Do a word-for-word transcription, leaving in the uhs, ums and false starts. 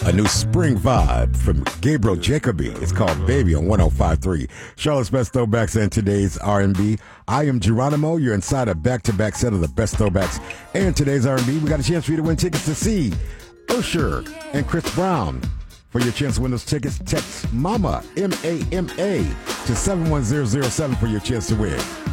A new spring vibe from Gabriel Jacoby. It's called Baby on one oh five point three. Charlotte's Best Throwbacks and today's R and B. I am Geronimo. You're inside a back-to-back set of the best throwbacks and today's R and B. We got a chance for you to win tickets to see Usher and Chris Brown. For your chance to win those tickets, text MAMA, M A M A, to seven one zero zero seven for your chance to win.